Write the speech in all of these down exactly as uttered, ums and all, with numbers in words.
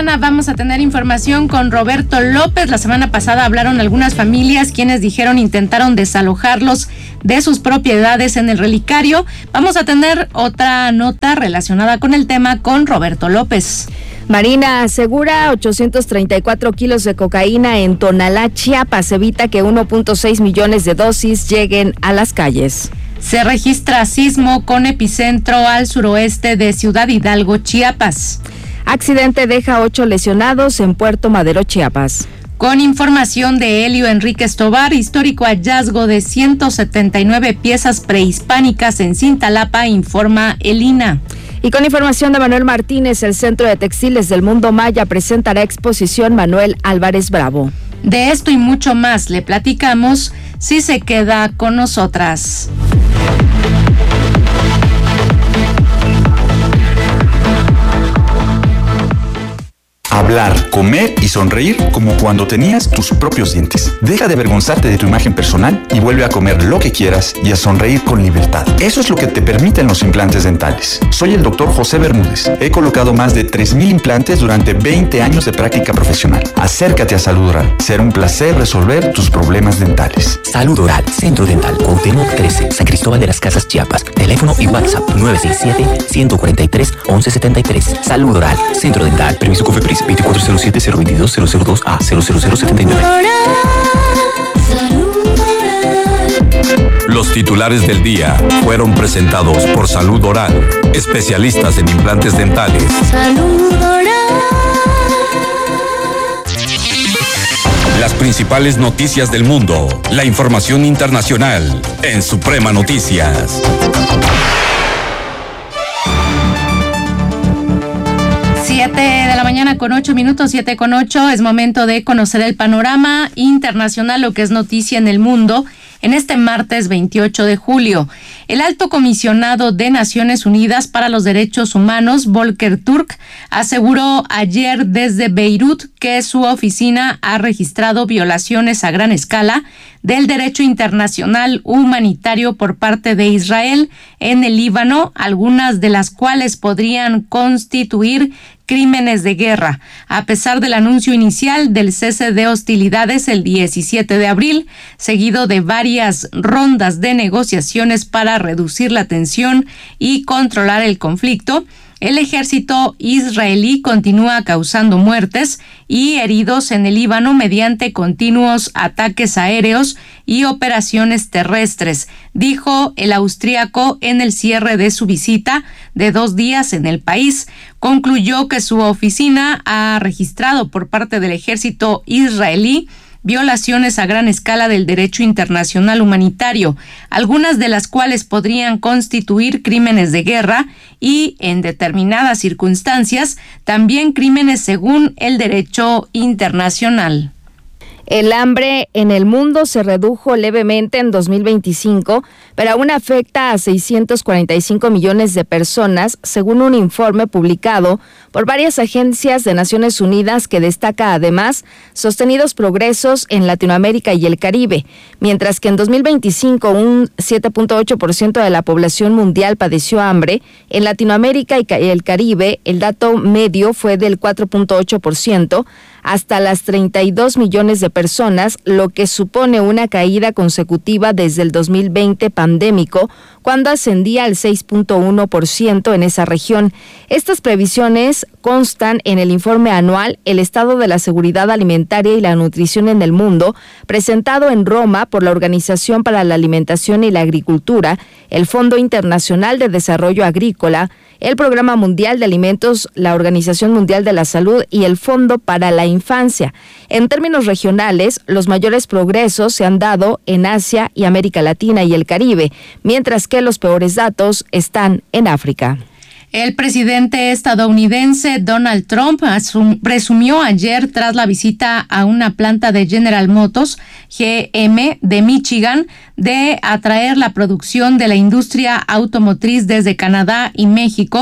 mañana vamos a tener información con Roberto López. La semana pasada hablaron algunas familias quienes dijeron intentaron desalojarlos de sus propiedades en el relicario. Vamos a tener otra nota relacionada con el tema con Roberto López. Marina asegura ochocientos treinta y cuatro kilos de cocaína en Tonalá, Chiapas. Evita que uno punto seis millones de dosis lleguen a las calles. Se registra sismo con epicentro al suroeste de Ciudad Hidalgo, Chiapas. Accidente deja ocho lesionados en Puerto Madero, Chiapas. Con información de Helio Enríquez Tobar, histórico hallazgo de ciento setenta y nueve piezas prehispánicas en Cintalapa, informa el I N A. Y con información de Manuel Martínez, el Centro de Textiles del Mundo Maya presentará exposición Manuel Álvarez Bravo. De esto y mucho más le platicamos si se queda con nosotras. Hablar, comer y sonreír como cuando tenías tus propios dientes. Deja de avergonzarte de tu imagen personal y vuelve a comer lo que quieras y a sonreír con libertad. Eso es lo que te permiten los implantes dentales. Soy el doctor José Bermúdez. He colocado más de tres mil implantes durante veinte años de práctica profesional. Acércate a Salud Oral. Será un placer resolver tus problemas dentales. Salud Oral, Centro Dental, Cuauhtémoc trece, San Cristóbal de las Casas, Chiapas. Teléfono y WhatsApp nueve seis siete, uno cuatro tres, once setenta y tres. Salud Oral, Centro Dental. Permiso COFEPRIS veinticuatro cero siete, cero veintidós, cero cero dos A, cero cero cero setenta y nueve. Los titulares del día fueron presentados por Salud Oral, especialistas en implantes dentales. Salud Oral. Las principales noticias del mundo, la información internacional en Suprema Noticias. Siete de la mañana con ocho minutos, siete con ocho, es momento de conocer el panorama internacional, lo que es noticia en el mundo, en este martes veintiocho de julio. El alto comisionado de Naciones Unidas para los Derechos Humanos, Volker Turk, aseguró ayer desde Beirut que su oficina ha registrado violaciones a gran escala del derecho internacional humanitario por parte de Israel en el Líbano, algunas de las cuales podrían constituir crímenes de guerra. A pesar del anuncio inicial del cese de hostilidades el diecisiete de abril, seguido de varias rondas de negociaciones para reducir la tensión y controlar el conflicto, el ejército israelí continúa causando muertes y heridos en el Líbano mediante continuos ataques aéreos y operaciones terrestres, dijo el austríaco en el cierre de su visita de dos días en el país. Concluyó que su oficina ha registrado por parte del ejército israelí violaciones a gran escala del derecho internacional humanitario, algunas de las cuales podrían constituir crímenes de guerra y, en determinadas circunstancias, también crímenes según el derecho internacional. El hambre en el mundo se redujo levemente en dos mil veinticinco, pero aún afecta a seiscientos cuarenta y cinco millones de personas, según un informe publicado por varias agencias de Naciones Unidas que destaca además sostenidos progresos en Latinoamérica y el Caribe, mientras que en dos mil veinticinco un siete punto ocho por ciento de la población mundial padeció hambre. En Latinoamérica y el Caribe el dato medio fue del cuatro punto ocho por ciento, hasta las treinta y dos millones de personas, lo que supone una caída consecutiva desde el dos mil veinte pandémico, cuando ascendía al seis punto uno por ciento en esa región. Estas previsiones constan en el informe anual El Estado de la Seguridad Alimentaria y la Nutrición en el Mundo, presentado en Roma por la Organización para la Alimentación y la Agricultura, el Fondo Internacional de Desarrollo Agrícola, el Programa Mundial de Alimentos, la Organización Mundial de la Salud y el Fondo para la Infancia. En términos regionales, los mayores progresos se han dado en Asia y América Latina y el Caribe, mientras que los peores datos están en África. El presidente estadounidense Donald Trump asum- presumió ayer, tras la visita a una planta de General Motors, G M, de Michigan, de atraer la producción de la industria automotriz desde Canadá y México,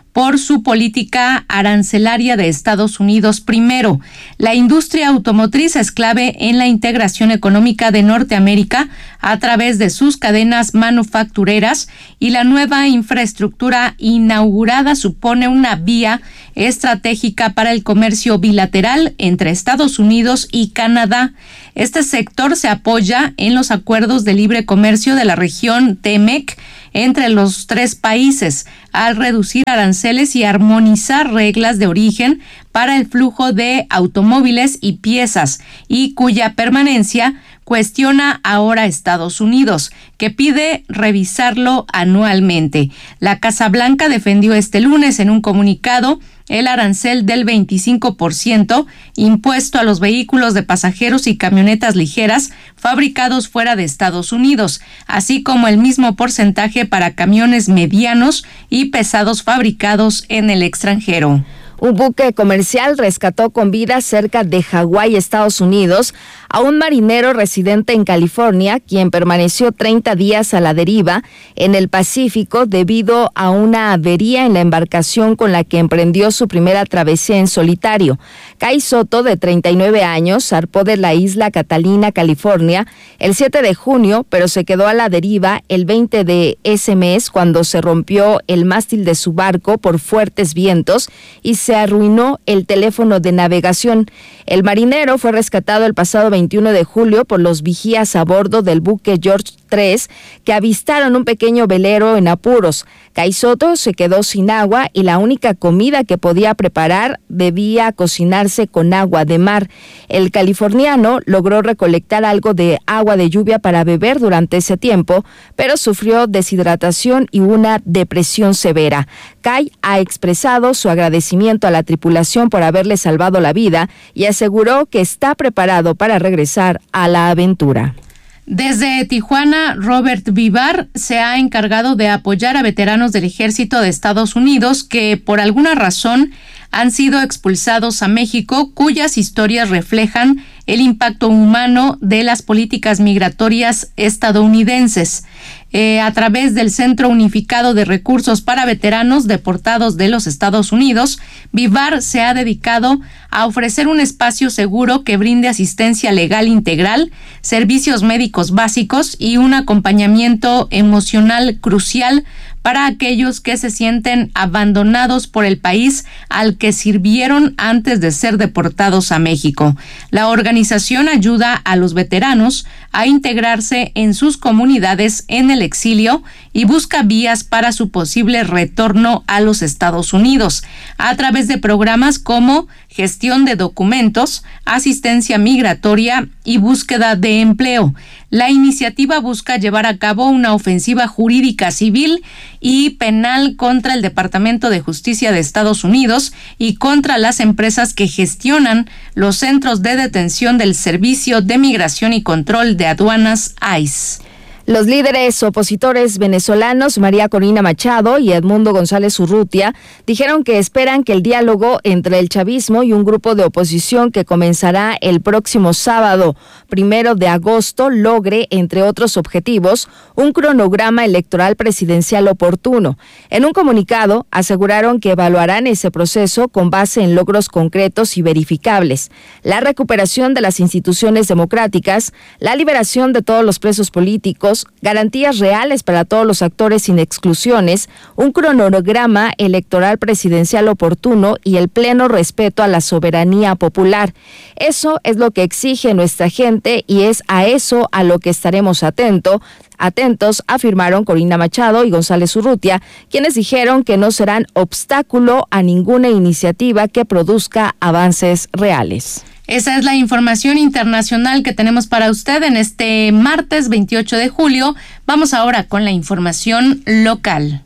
por su política arancelaria de Estados Unidos. Primero, la industria automotriz es clave en la integración económica de Norteamérica a través de sus cadenas manufactureras, y la nueva infraestructura inaugurada supone una vía estratégica para el comercio bilateral entre Estados Unidos y Canadá. Este sector se apoya en los acuerdos de libre comercio de la región T M E C entre los tres países, al reducir aranceles y armonizar reglas de origen para el flujo de automóviles y piezas, y cuya permanencia cuestiona ahora Estados Unidos, que pide revisarlo anualmente. La Casa Blanca defendió este lunes en un comunicado el arancel del veinticinco por ciento impuesto a los vehículos de pasajeros y camionetas ligeras fabricados fuera de Estados Unidos, así como el mismo porcentaje para camiones medianos y pesados fabricados en el extranjero. Un buque comercial rescató con vida cerca de Hawái, Estados Unidos, a un marinero residente en California, quien permaneció treinta días a la deriva en el Pacífico debido a una avería en la embarcación con la que emprendió su primera travesía en solitario. Kai Soto, de treinta y nueve años, zarpó de la isla Catalina, California, el siete de junio, pero se quedó a la deriva el veinte de ese mes cuando se rompió el mástil de su barco por fuertes vientos y se arruinó el teléfono de navegación. El marinero fue rescatado el pasado veintiuno de julio por los vigías a bordo del buque George tres, que avistaron un pequeño velero en apuros. Kai Soto se quedó sin agua y la única comida que podía preparar debía cocinarse con agua de mar. El californiano logró recolectar algo de agua de lluvia para beber durante ese tiempo, pero sufrió deshidratación y una depresión severa. Kai ha expresado su agradecimiento a la tripulación por haberle salvado la vida y aseguró que está preparado para regresar a la aventura. Desde Tijuana, Robert Vivar se ha encargado de apoyar a veteranos del Ejército de Estados Unidos que por alguna razón han sido expulsados a México, cuyas historias reflejan el impacto humano de las políticas migratorias estadounidenses. Eh, a través del Centro Unificado de Recursos para Veteranos Deportados de los Estados Unidos, Vivar se ha dedicado a ofrecer un espacio seguro que brinde asistencia legal integral, servicios médicos básicos y un acompañamiento emocional crucial para aquellos que se sienten abandonados por el país al que sirvieron antes de ser deportados a México. La organización ayuda a los veteranos a integrarse en sus comunidades en el exilio y busca vías para su posible retorno a los Estados Unidos a través de programas como gestión de documentos, asistencia migratoria y búsqueda de empleo. La iniciativa busca llevar a cabo una ofensiva jurídica civil y penal contra el Departamento de Justicia de Estados Unidos y contra las empresas que gestionan los centros de detención del Servicio de Migración y Control de Aduanas I C E. Los líderes opositores venezolanos María Corina Machado y Edmundo González Urrutia dijeron que esperan que el diálogo entre el chavismo y un grupo de oposición que comenzará el próximo sábado, primero de agosto, logre, entre otros objetivos, un cronograma electoral presidencial oportuno. En un comunicado, aseguraron que evaluarán ese proceso con base en logros concretos y verificables, la recuperación de las instituciones democráticas, la liberación de todos los presos políticos, garantías reales para todos los actores sin exclusiones, un cronograma electoral presidencial oportuno y el pleno respeto a la soberanía popular. Eso es lo que exige nuestra gente y es a eso a lo que estaremos atento, atentos, afirmaron Corina Machado y González Urrutia, quienes dijeron que no serán obstáculo a ninguna iniciativa que produzca avances reales. Esa es la información internacional que tenemos para usted en este martes veintiocho de julio. Vamos ahora con la información local.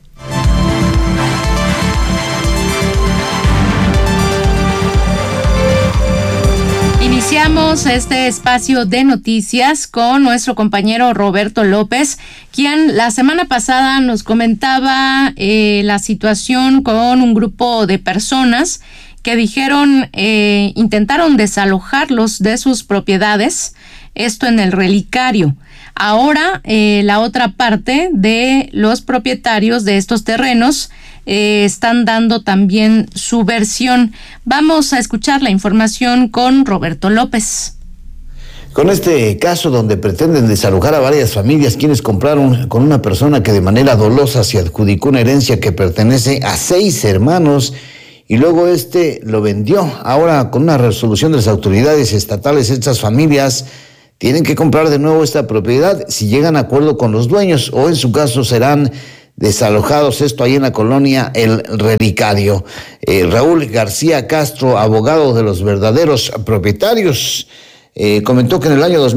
Iniciamos este espacio de noticias con nuestro compañero Roberto López, quien la semana pasada nos comentaba eh, la situación con un grupo de personas que dijeron, eh, intentaron desalojarlos de sus propiedades, esto en el Relicario. Ahora, eh, la otra parte de los propietarios de estos terrenos eh, están dando también su versión. Vamos a escuchar la información con Roberto López. Con este caso donde pretenden desalojar a varias familias quienes compraron con una persona que de manera dolosa se adjudicó una herencia que pertenece a seis hermanos y luego este lo vendió. Ahora, con una resolución de las autoridades estatales, estas familias tienen que comprar de nuevo esta propiedad si llegan a acuerdo con los dueños, o en su caso serán desalojados, esto ahí en la colonia El Relicario. Eh, Raúl García Castro, abogado de los verdaderos propietarios, eh, comentó que en el año dos mil